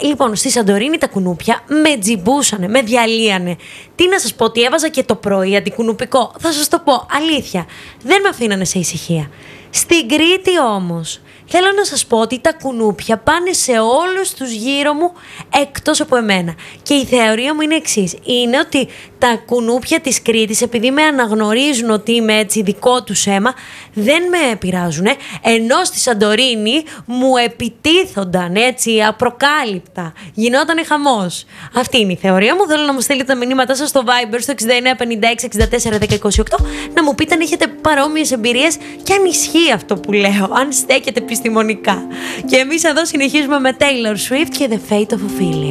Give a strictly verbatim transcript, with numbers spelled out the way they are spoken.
Λοιπόν, στη Σαντορίνη τα κουνούπια με τζιμπούσανε, με διαλύανε. Τι να σας πω, ότι έβαζα και το πρωί αντικουνουπικό. Θα σας το πω, αλήθεια. Δεν με αφήνανε σε ησυχία. Στην Κρήτη όμως, θέλω να σας πω ότι τα κουνούπια πάνε σε όλους τους γύρω μου εκτός από εμένα. Και η θεωρία μου είναι εξής. Είναι ότι τα κουνούπια της Κρήτης, επειδή με αναγνωρίζουν ότι είμαι έτσι δικό τους αίμα, δεν με πειράζουν. Ενώ στη Σαντορίνη μου επιτίθονταν έτσι απροκάλυπτα. Γινότανε χαμός. Αυτή είναι η θεωρία μου. Θέλω να μου στείλετε τα μηνύματά σας στο Viber στο εξήντα εννέα πενήντα έξι εξήντα τέσσερα δέκα είκοσι οκτώ να μου πείτε αν έχετε παρόμοιες εμπειρίες και αν ισχύει αυτό που λέω, αν στέκεται επιστημονικά. Και εμείς εδώ συνεχίζουμε με Taylor Swift και The Fate of Ophelia.